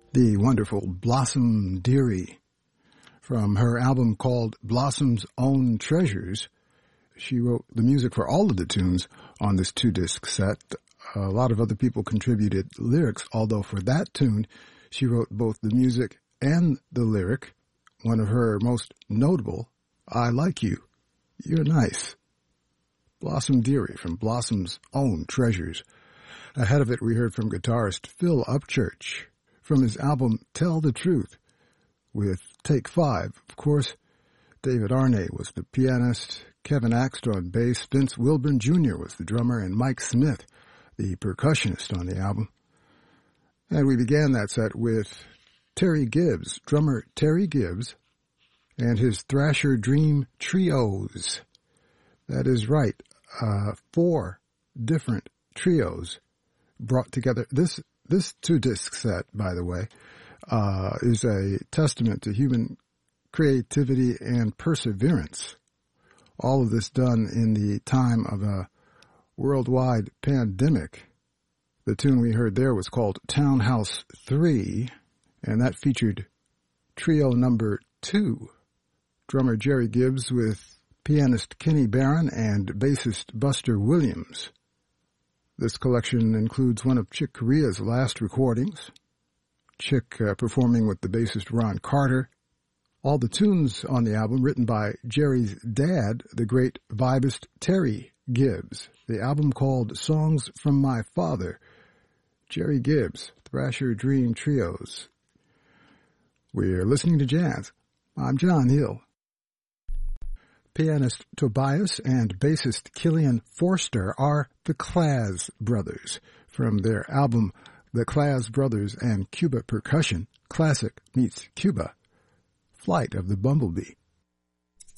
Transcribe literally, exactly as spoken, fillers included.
The wonderful Blossom Dearie from her album called Blossom's Own Treasures. She wrote the music for all of the tunes on this two-disc set. A lot of other people contributed lyrics, although for that tune, she wrote both the music and the lyric. One of her most notable, I Like You, You're Nice. Blossom Dearie from Blossom's Own Treasures. Ahead of it, we heard from guitarist Phil Upchurch from his album Tell the Truth with Take Five. Of course, David Arnay was the pianist, Kevin Axter on bass, Vince Wilburn Junior was the drummer, and Mike Smith, the percussionist on the album. And we began that set with Terry Gibbs, drummer Terry Gibbs, and his Thrasher Dream Trios. That is right, uh, four different trios brought together. This this two-disc set, by the way, uh, is a testament to human creativity and perseverance. All of this done in the time of a worldwide pandemic. The tune we heard there was called Townhouse three, and that featured trio number two, drummer Jerry Gibbs with pianist Kenny Barron and bassist Buster Williams. This collection includes one of Chick Corea's last recordings, Chick uh, performing with the bassist Ron Carter. All the tunes on the album written by Jerry's dad, the great vibist Terry Gibbs. The album called Songs from My Father. Jerry Gibbs, Thrasher Dream Trios. We're listening to jazz. I'm John Hill. Pianist Tobias and bassist Killian Forster are the Claz Brothers. From their album The Claz Brothers and Cuba Percussion, Classic Meets Cuba, Flight of the Bumblebee.